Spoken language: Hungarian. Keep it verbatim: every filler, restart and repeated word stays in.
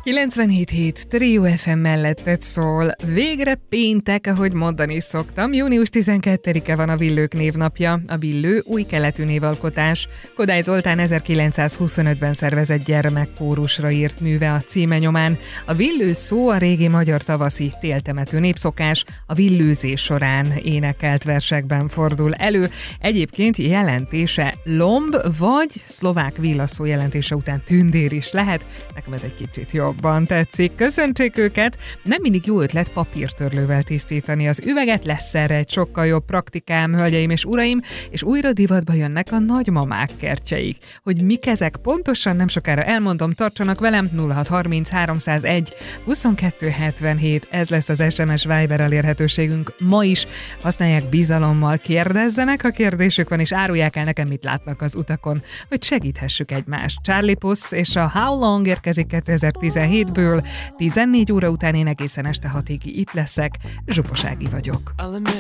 kilencvenhét hét Trio ef em melletted szól. Végre péntek, ahogy mondani is szoktam. június tizenkettedike van a Villők névnapja. A Villő új keletű névalkotás. Kodály Zoltán ezerkilencszázhuszonötben szervezett gyermekkórusra írt műve a címe nyomán. A villő szó a régi magyar tavaszi téltemető népszokás, a villőzés során énekelt versekben fordul elő. Egyébként jelentése lomb, vagy szlovák villaszó jelentése után tündér is lehet. Nekem ez egy kicsit jobban tetszik. Köszöntsék őket! Nem mindig jó ötlet papírtörlővel tisztítani az üveget, lesz erre egy sokkal jobb praktikám, hölgyeim és uraim, és újra divatba jönnek a nagymamák kertjeik. Hogy mik ezek pontosan, nem sokára elmondom, tartsanak velem. Nulla hat harminc háromszázegy huszonkettő hetvenhét, ez lesz az es em es Viber elérhetőségünk ma is. Használják bizalommal, kérdezzenek, ha kérdésük van, és árulják el nekem, mit látnak az utakon, hogy segíthessük egymást. Charlie Puth és a How Long érkezik kétezer-tizenhétből, tizennégy óra után én egészen este hatig itt leszek. Zsuposági vagyok.